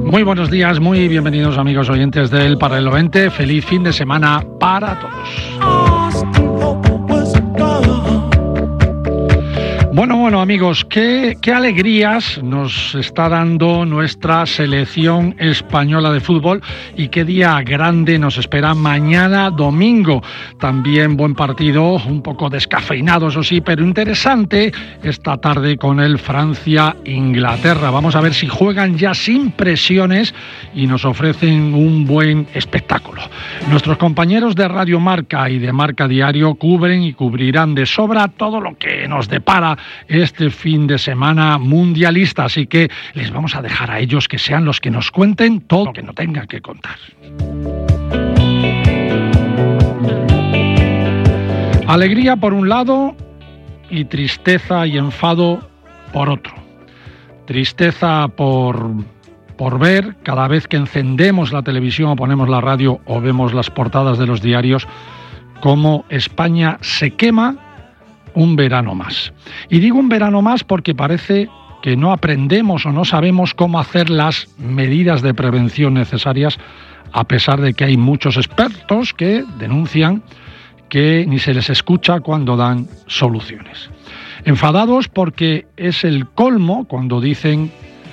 Muy buenos días, muy bienvenidos amigos oyentes del Paralelo 20. Feliz fin de semana para todos. Bueno amigos, qué alegrías nos está dando nuestra selección española de fútbol y qué día grande nos espera mañana domingo. También buen partido, un poco descafeinado eso sí, pero interesante esta tarde con el Francia-Inglaterra. Vamos a ver si juegan ya sin presiones y nos ofrecen un buen espectáculo. Nuestros compañeros de Radio Marca y de Marca Diario cubren y cubrirán de sobra todo lo que nos depara este fin de semana mundialista, así que les vamos a dejar a ellos que sean los que nos cuenten todo lo que no tengan que contar. Alegría por un lado y tristeza y enfado por otro. Tristeza por ver cada vez que encendemos la televisión o ponemos la radio o vemos las portadas de los diarios cómo España se quema un verano más. Y digo un verano más porque parece que no aprendemos o no sabemos cómo hacer las medidas de prevención necesarias, a pesar de que hay muchos expertos que denuncian que ni se les escucha cuando dan soluciones. Enfadados porque es el colmo cuando dicen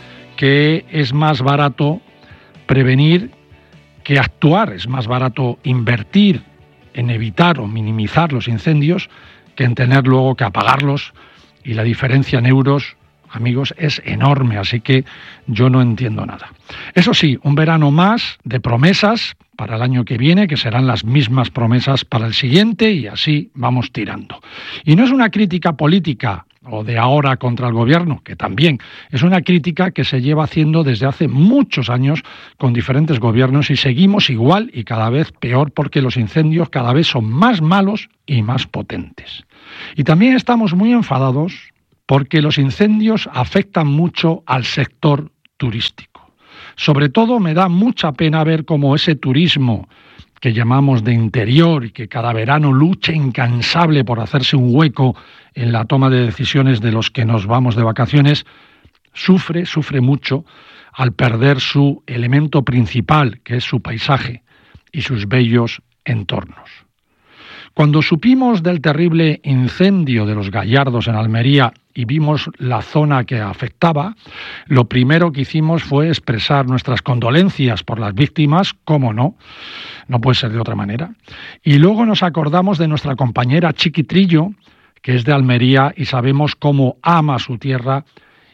que es más barato prevenir que actuar, es más barato invertir en evitar o minimizar los incendios que en tener luego que apagarlos, y la diferencia en euros, amigos, es enorme, así que yo no entiendo nada. Eso sí, un verano más de promesas para el año que viene, que serán las mismas promesas para el siguiente, y así vamos tirando. Y no es una crítica política o de ahora contra el gobierno, que también es una crítica que se lleva haciendo desde hace muchos años con diferentes gobiernos y seguimos igual y cada vez peor porque los incendios cada vez son más malos y más potentes. Y también estamos muy enfadados porque los incendios afectan mucho al sector turístico. Sobre todo me da mucha pena ver cómo ese turismo que llamamos de interior y que cada verano lucha incansable por hacerse un hueco en la toma de decisiones de los que nos vamos de vacaciones, sufre mucho al perder su elemento principal, que es su paisaje y sus bellos entornos. Cuando supimos del terrible incendio de los Gallardos en Almería y vimos la zona que afectaba, lo primero que hicimos fue expresar nuestras condolencias por las víctimas, cómo no puede ser de otra manera. Y luego nos acordamos de nuestra compañera Chiqui Trillo, que es de Almería, y sabemos cómo ama su tierra,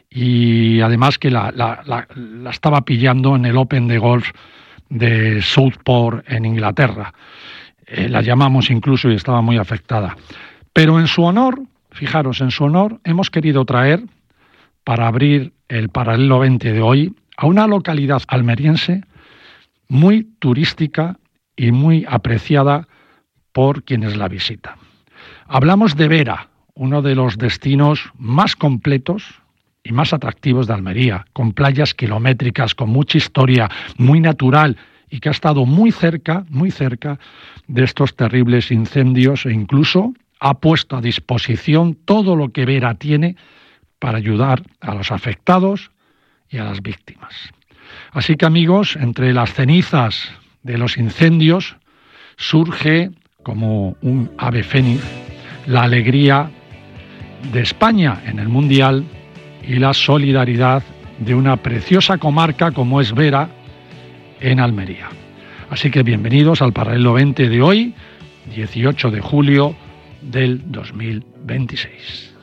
y además que la estaba pillando en el Open de golf de Southport en Inglaterra. La llamamos incluso y estaba muy afectada. Pero en su honor, fijaros, en su honor hemos querido traer, para abrir el Paralelo 20 de hoy, a una localidad almeriense muy turística y muy apreciada por quienes la visitan. Hablamos de Vera, uno de los destinos más completos y más atractivos de Almería, con playas kilométricas, con mucha historia, muy natural y que ha estado muy cerca de estos terribles incendios e incluso ha puesto a disposición todo lo que Vera tiene para ayudar a los afectados y a las víctimas. Así que amigos, entre las cenizas de los incendios surge como un ave fénix la alegría de España en el Mundial y la solidaridad de una preciosa comarca como es Vera en Almería. Así que bienvenidos al Paralelo 20 de hoy, 18 de julio del 2026.